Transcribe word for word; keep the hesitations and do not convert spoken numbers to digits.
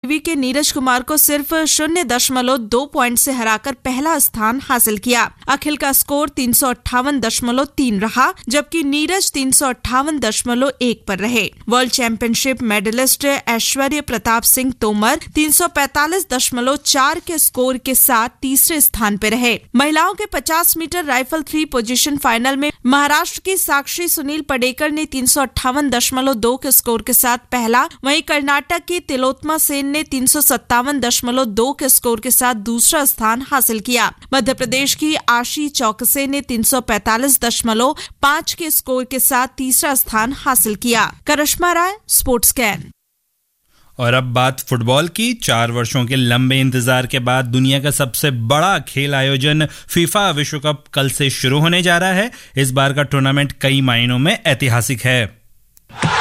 Degree के नीरज कुमार को सिर्फ शून्य दशमलव दो पॉइंट से हराकर पहला स्थान हासिल किया। अखिल का स्कोर तीन सौ अट्ठावन दशमलव तीन रहा, जबकि नीरज तीन सौ अट्ठावन दशमलव एक पर रहे। वर्ल्ड चैंपियनशिप मेडलिस्ट ऐश्वर्य प्रताप सिंह तोमर तीन सौ पैंतालीस दशमलव चार के स्कोर के साथ तीसरे स्थान पर रहे। महिलाओं के पचास metre rifle three position final में महाराष्ट्र की साक्षी सुनील पडेकर ने तीन सौ अट्ठावन दशमलव दो के स्कोर के साथ पहला, वहीं कर्नाटक की तिलोत्मा सेन ने तीन सौ सत्तावन दशमलव दो के स्कोर के साथ दूसरा स्थान हासिल किया। मध्य प्रदेश की आशी चौकसे ने तीन सौ पैंतालीस दशमलव पाँच के स्कोर के साथ तीसरा स्थान हासिल किया। करिश्मा राय, स्पोर्ट्स कैन। और अब बात फुटबॉल की। चार वर्षों के लंबे इंतजार के बाद दुनिया का सबसे बड़ा खेल आयोजन फीफा विश्व कप कल से शुरू होने जा रहा है। इस बार का टूर्नामेंट कई मायनों में ऐतिहासिक है।